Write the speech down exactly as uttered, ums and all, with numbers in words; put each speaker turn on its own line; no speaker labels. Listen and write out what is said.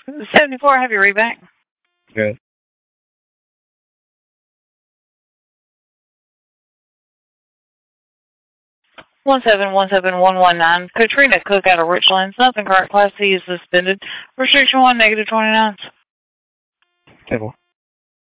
seventy-four, have you read back?
Good.
one seven one seven one one nine. Katrina Cook out of Richlands. Nothing current. Class C is suspended. Restriction one, negative twenty-nine.
Table.